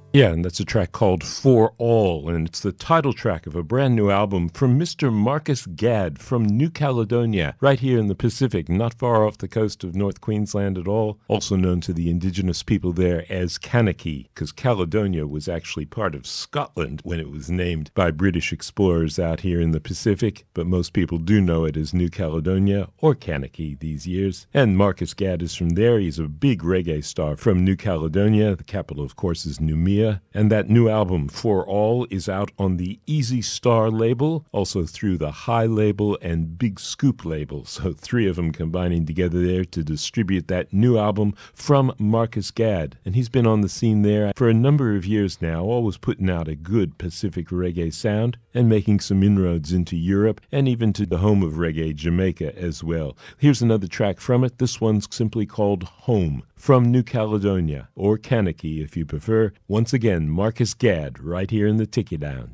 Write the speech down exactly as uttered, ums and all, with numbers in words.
Yeah, and that's a track called For All, and it's the title track of a brand new album from Mister Marcus Gadd from New Caledonia, right here in the Pacific, not far off the coast of North Queensland at all, also known to the indigenous people there as Kanaki, because Caledonia was actually part of Scotland when it was named by British explorers out here in the Pacific, but most people do know it as New Caledonia or Kanaki these years. And Marcus Gadd is from there. He's a big reggae star from New Caledonia. The capital, of course, is Noumea. And that new album, For All, is out on the Easy Star label, also through the High label and Big Scoop label. So three of them combining together there to distribute that new album from Marcus Gadd. And he's been on the scene there for a number of years now, always putting out a good Pacific reggae sound and making some inroads into Europe and even to the home of reggae, Jamaica, as well. Here's another track from it. This one's simply called Home, from New Caledonia, or Kanaki if you prefer. Once again, Marcus Gadd, right here in the Tiki Lounge.